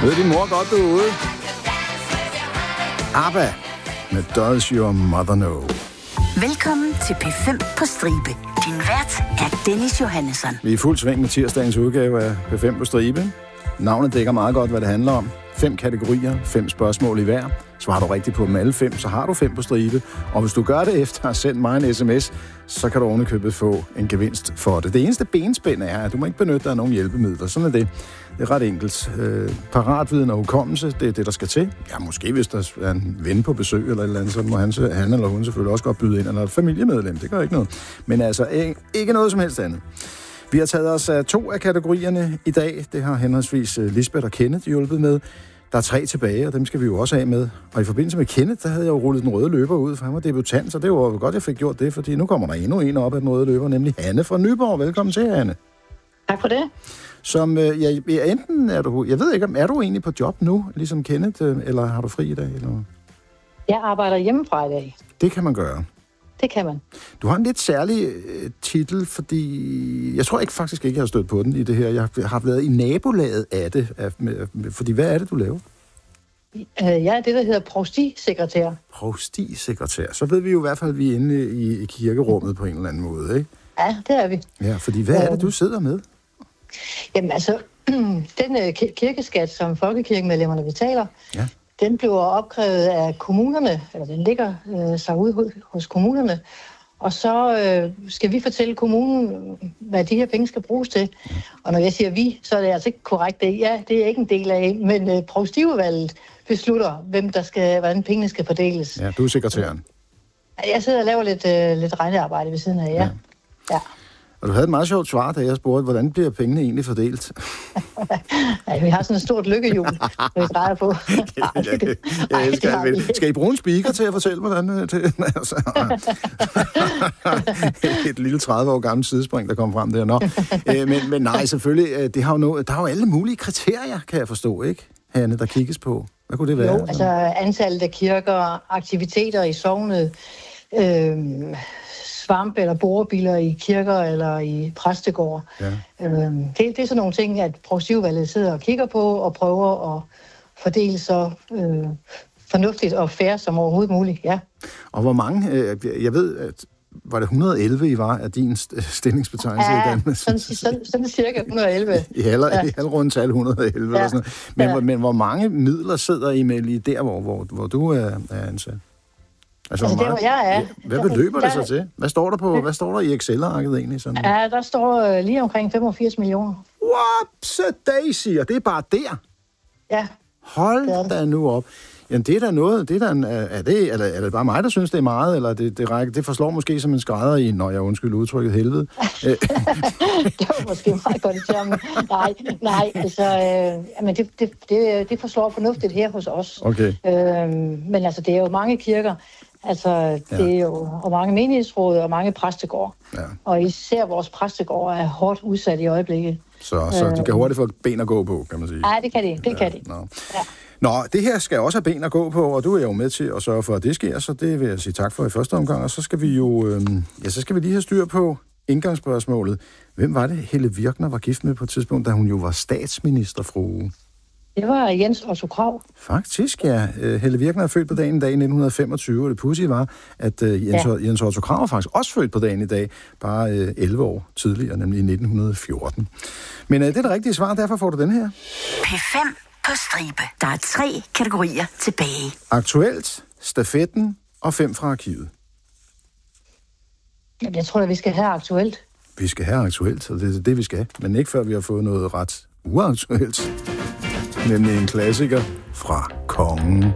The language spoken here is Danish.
Ved din mor godt, du er ude? ABBA med Does Your Mother Know. Velkommen til P5 på stribe. Din vært er Dennis Johannesson. Vi er i fuld sving med tirsdagens udgave af P5 på stribe. Navnet dækker meget godt, hvad det handler om. 5 kategorier, 5 spørgsmål i hver. Svarer du rigtigt på dem alle 5, så har du 5 på stribe. Og hvis du gør det efter at have sendt mig en sms, så kan du ovenikøbet få en gevinst for det. Det eneste benspænd er, at du må ikke benytte dig af nogen hjælpemidler. Sådan er det. Det er ret enkelt. Paratviden og hukommelse, det er det, der skal til. Ja, måske hvis der er en ven på besøg eller et eller andet, så må han eller hun selvfølgelig også godt byde ind, eller et familiemedlem. Det gør ikke noget. Men altså, ikke noget som helst andet. Vi har taget os af 2 af kategorierne i dag. Det har henholdsvis Lisbeth og Kenneth hjulpet med. Der er 3 tilbage, og dem skal vi jo også af med. Og i forbindelse med Kenneth, der havde jeg jo rullet den røde løber ud, for han var debutant, så det var godt, jeg fik gjort det, fordi nu kommer der endnu en op af den røde løber, nemlig Hanne fra Nyborg. Velkommen til, Hanne. Tak for det. Som, enten er du, jeg ved ikke, er du egentlig på job nu, ligesom Kenneth, eller har du fri i dag? Eller? Jeg arbejder hjemmefra i dag. Det kan man gøre. Det kan man. Du har en lidt særlig titel, fordi jeg tror faktisk ikke, jeg har stødt på den i det her. Jeg har været i nabolaget af det, fordi hvad er det, du laver? Jeg er det, der hedder provstisekretær. Provstisekretær. Så ved vi jo i hvert fald, at vi er inde i kirkerummet på en eller anden måde, ikke? Ja, det er vi. Ja, fordi hvad er det, du sidder med? Jamen altså, den kirkeskat, som folkekirkemedlemmerne betaler, ja. Den bliver opkrævet af kommunerne, eller den ligger sig ude hos kommunerne, og så skal vi fortælle kommunen, hvad de her penge skal bruges til. Og når jeg siger vi, så er det altså ikke korrekt. Det er ikke en del af, men provstiudvalget beslutter, hvordan pengene skal fordeles. Ja, du er sekretæren. Jeg sidder og laver lidt regnearbejde ved siden af, ja. Og du havde et meget sjovt svar, da jeg spurgte, hvordan bliver pengene egentlig fordelt? Ja, vi har sådan et stort lykkehjul, vi drejer på. Skal I bruge en speaker til at fortælle, hvordan et lille 30 år gammelt sidespring, der kom frem der. Nå. Men nej, selvfølgelig, der har jo alle mulige kriterier, kan jeg forstå, ikke, Hanne, der kigges på. Hvad kunne det være? Jo, altså antallet af kirker, aktiviteter i sognet, svamp- eller borebiler i kirker eller i præstegård. Ja. Det er sådan nogle ting, at provstiudvalget sidder og kigger på og prøver at fordele så fornuftigt og fair som overhovedet muligt. Ja. Og hvor mange, jeg ved, at var det 111, I var af din stillingsbetegnelse i Danmark? Sådan cirka 111. I halvrundt tal 111 eller sådan noget. Men hvor mange midler sidder I med lige der, hvor du er ansat? Altså det, hvor jeg er. Hvad beløber det så til? Hvad står der i Excel-arket egentlig? Sådan? Ja, der står lige omkring 85 millioner. Whoopsie-daisy, og det er bare der? Ja. Hold da nu op. Jamen, det er da noget. Det er, er det bare mig, der synes, det er meget? Eller det forslår måske som en skrædder i, når jeg undskylder udtrykket helvede? Det var måske meget godt i termen. Nej, altså, det forslår fornuftigt her hos os. Okay. Men altså, det er jo mange kirker. Altså, det er jo og mange menighedsråd og mange præstegård. Ja. Og især vores præstegård er hårdt udsat i øjeblikket. Så de kan hurtigt få ben at gå på, kan man sige. Nej, det kan de. Det kan de. Nå, det her skal også have ben at gå på, og du er jo med til at sørge for, at det sker, så det vil jeg sige tak for i første omgang. Og så skal vi jo så skal vi lige have styr på indgangsspørgsmålet. Hvem var det, Helle Virkner var gift med på et tidspunkt, da hun jo var statsministerfrue? Det var Jens Otto Krag. Faktisk, ja. Helle Virkner er født på dagen i dag i 1925, og det pudsige var, at Jens Otto Krag var faktisk også født på dagen i dag, bare 11 år tidligere, nemlig i 1914. Men det er det rigtige svar, derfor får du den her. P5 på stribe. Der er 3 kategorier tilbage. Aktuelt, stafetten og 5 fra arkivet. Jamen, jeg tror, at vi skal have aktuelt. Vi skal have aktuelt, og det er det, vi skal. Men ikke før vi har fået noget ret uaktuelt. Nemlig en klassiker fra Kongen.